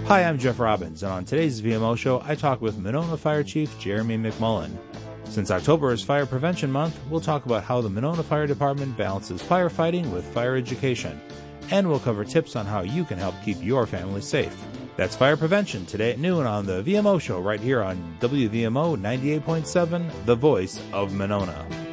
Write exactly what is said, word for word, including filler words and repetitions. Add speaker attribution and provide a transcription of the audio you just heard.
Speaker 1: Hi, I'm Jeff Robbins, and on today's V M O Show, I talk with Monona Fire Chief Jeremy McMullen. Since October is Fire Prevention Month, we'll talk about how the Monona Fire Department balances firefighting with fire education, and we'll cover tips on how you can help keep your family safe. That's Fire Prevention today at noon on the V M O Show right here on W V M O ninety-eight point seven, the voice of Monona.